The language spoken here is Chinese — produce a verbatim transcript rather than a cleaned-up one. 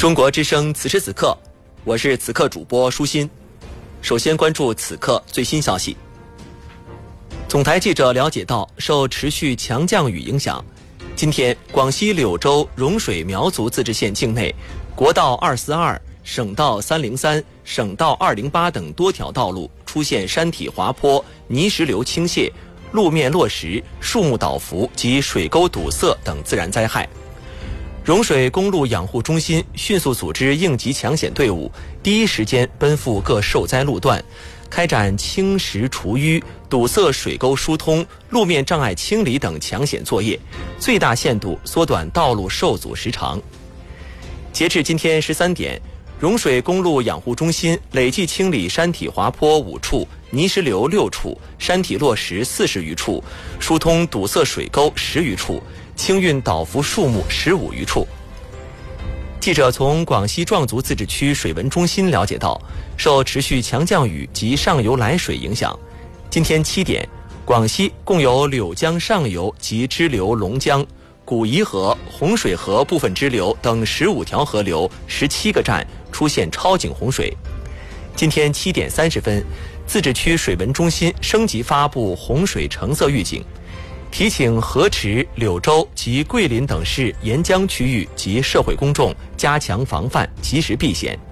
中国之声此时此刻，我是此刻主播舒心。首先关注此刻最新消息。总台记者了解到，受持续强降雨影响，今天广西柳州融水苗族自治县境内，国道二四二、省道三零三、省道二零八等多条道路出现山体滑坡、泥石流倾泻、路面落石、树木倒伏及水沟堵塞等自然灾害。融水公路养护中心迅速组织应急抢险队伍，第一时间奔赴各受灾路段，开展清石除淤、堵塞水沟疏通、路面障碍清理等抢险作业，最大限度缩短道路受阻时长。截至今天十三点，融水公路养护中心累计清理山体滑坡五处、泥石流六处、山体落石四十余处，疏通堵塞水沟十余处，清运倒伏树木十五余处。记者从广西壮族自治区水文中心了解到，受持续强降雨及上游来水影响，今天七点，广西共有柳江上游及支流龙江、古沂河、洪水河部分支流等十五条河流十七个站出现超警洪水。今天七点三十分，自治区水文中心升级发布洪水橙色预警，提醒河池、柳州及桂林等市沿江区域及社会公众加强防范，及时避险。